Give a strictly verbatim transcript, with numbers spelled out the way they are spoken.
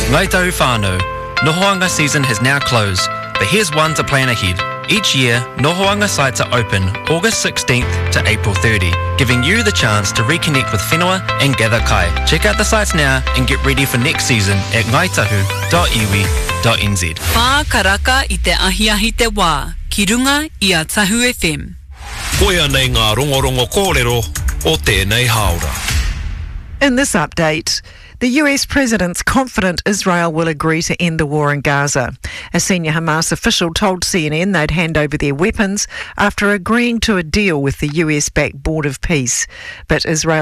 Ngai tahu whānau, Nohoanga season has now closed, but here's one to plan ahead. Each year, Nohoanga sites are open August sixteenth to April thirtieth, giving you the chance to reconnect with whenua and gather kai. Check out the sites now and get ready for next season at ngaitahu dot iwi dot n z. Whā karaka i te ahiahi te wā, ki runga i a Tahu F M. Koia nei ngā rongorongo kōrero o tēnei haora. In this update, the U S president's confident Israel will agree to end the war in Gaza. A senior Hamas official told C N N they'd hand over their weapons after agreeing to a deal with the U S-backed Board of Peace. But Israel